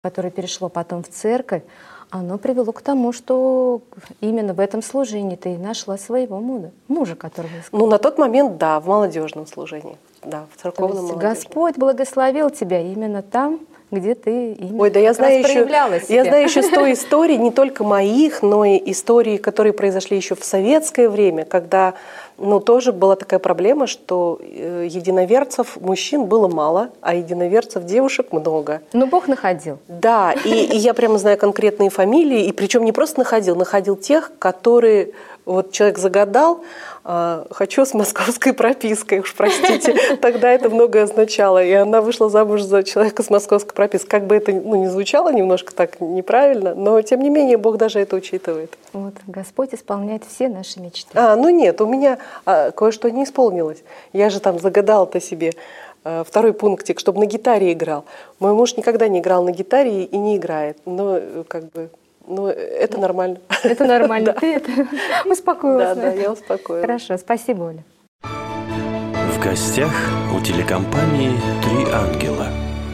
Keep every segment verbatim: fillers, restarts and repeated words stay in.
которое перешло потом в церковь, оно привело к тому, что именно в этом служении ты нашла своего мужа, мужа, которого искала. Ну, на тот момент, да, в молодежном служении. Да, в церковном То есть молодежном. Господь благословил тебя именно там, где ты именно Ой, да я знаю, еще, проявляла себя. я знаю еще сто историй, не только моих, но и истории, которые произошли еще в советское время, когда ну, тоже была такая проблема, что единоверцев мужчин было мало, а единоверцев девушек много. Но Бог находил. Да, и, и я прямо знаю конкретные фамилии, и причем не просто находил, находил тех, которые... Вот человек загадал, э, хочу с московской пропиской, уж простите, тогда это многое означало. И она вышла замуж за человека с московской пропиской. Как бы это ну, не звучало немножко так неправильно, но тем не менее Бог даже это учитывает. Вот, Господь исполняет все наши мечты. А, ну нет, у меня а, кое-что не исполнилось. Я же там загадала-то себе а, второй пунктик, чтобы на гитаре играл. Мой муж никогда не играл на гитаре и не играет. Но как бы... Ну, это нормально. Это нормально. Ты это успокоилась. Да, да, я успокоилась. Хорошо, спасибо, Оля. В гостях у телекомпании «Три ангела».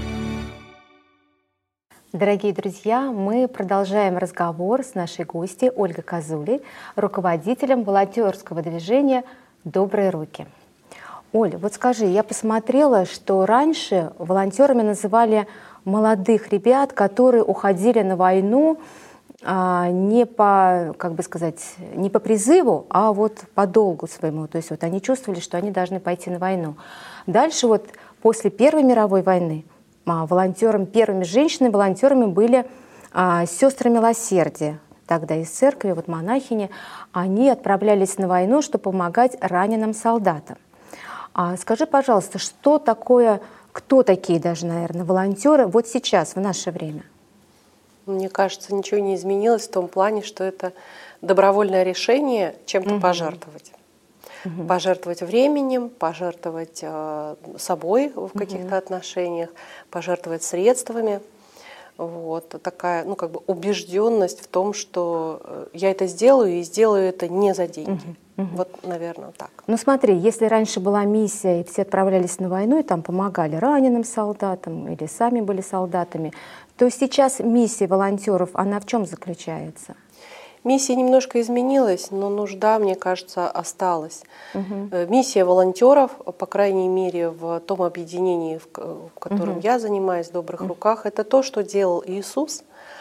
Дорогие друзья, мы продолжаем разговор с нашей гостьей Ольгой Козулей, руководителем волонтерского движения «Добрые руки». Оль, вот скажи, я посмотрела, что раньше волонтерами называли молодых ребят, которые уходили на войну а, не по, как бы сказать, не по призыву, а вот по долгу своему. То есть вот они чувствовали, что они должны пойти на войну. Дальше вот после Первой мировой войны а, волонтерами, первыми женщинами-волонтерами были а, сестры милосердия. Тогда из церкви, вот монахини, они отправлялись на войну, чтобы помогать раненым солдатам. А скажи, пожалуйста, что такое, кто такие даже, наверное, волонтеры вот сейчас, в наше время? Мне кажется, ничего не изменилось в том плане, что это добровольное решение чем-то угу. пожертвовать. Угу. Пожертвовать временем, пожертвовать э, собой в каких-то угу. отношениях, пожертвовать средствами. Вот такая, ну, как бы убежденность в том, что я это сделаю и сделаю это не за деньги. Угу. Угу. Вот, наверное, так. Ну смотри, если раньше была миссия, и все отправлялись на войну, и там помогали раненым солдатам, или сами были солдатами, то сейчас миссия волонтеров, она в чем заключается? Миссия немножко изменилась, но нужда, мне кажется, осталась. Угу. Миссия волонтеров, по крайней мере, в том объединении, в котором угу. я занимаюсь, в «Добрых угу. руках», это то, что делал Иисус.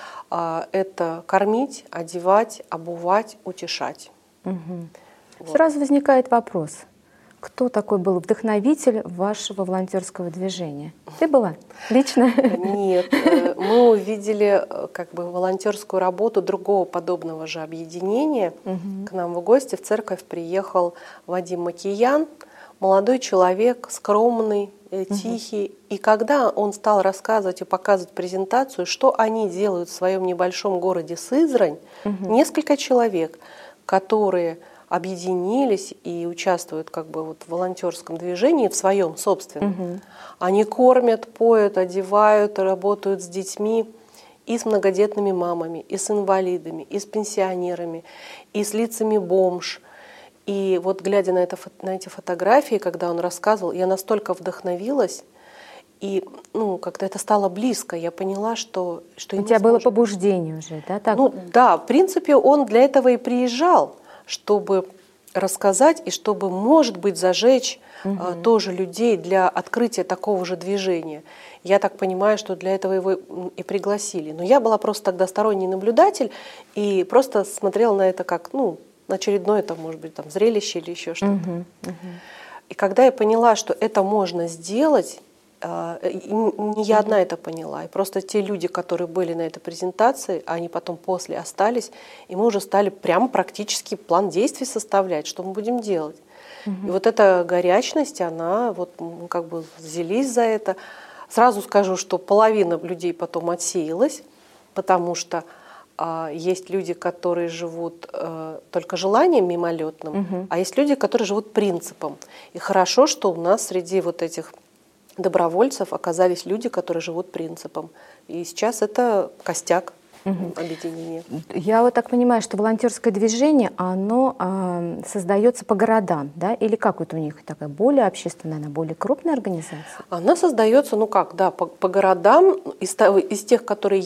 Это кормить, одевать, обувать, утешать. Угу. Вот. Сразу возникает вопрос. Кто такой был вдохновитель вашего волонтерского движения? Ты была лично? Нет, мы увидели как бы волонтерскую работу другого подобного же объединения. Угу. К нам в гости в церковь приехал Вадим Макиян, молодой человек, скромный, тихий. Угу. И когда он стал рассказывать и показывать презентацию, что они делают в своем небольшом городе Сызрань, угу. несколько человек, которые объединились и участвуют как бы вот в волонтерском движении, в своем собственном. Угу. Они кормят, поют, одевают, работают с детьми, и с многодетными мамами, и с инвалидами, и с пенсионерами, и с лицами бомж. И вот глядя на, это, на эти фотографии, когда он рассказывал, я настолько вдохновилась, и ну, как-то это стало близко. Я поняла, что... что у тебя было побуждение уже, да? Так? Ну да, в принципе, он для этого и приезжал, чтобы рассказать и чтобы, может быть, зажечь угу. а, тоже людей для открытия такого же движения. Я так понимаю, что для этого его и пригласили. Но я была просто тогда сторонний наблюдатель и просто смотрела на это как, ну, очередное, там, может быть, там, зрелище или еще что-то. Угу. Угу. И когда я поняла, что это можно сделать, не я одна это поняла, и просто те люди, которые были на этой презентации, они потом после остались, и мы уже стали прям практически план действий составлять, что мы будем делать. Угу. И вот эта горячность, она вот мы как бы взялись за это. Сразу скажу, что половина людей потом отсеялась, потому что а, есть люди, которые живут а, только желанием мимолетным, угу. а есть люди, которые живут принципом. И хорошо, что у нас среди вот этих добровольцев оказались люди, которые живут принципом. И сейчас это костяк. угу. объединение. Я вот так понимаю, что волонтерское движение, оно э, создается по городам, да? Или как вот у них такая более общественная, она более крупная организация? Она создается, ну как, да, по, по городам, из, из тех, которые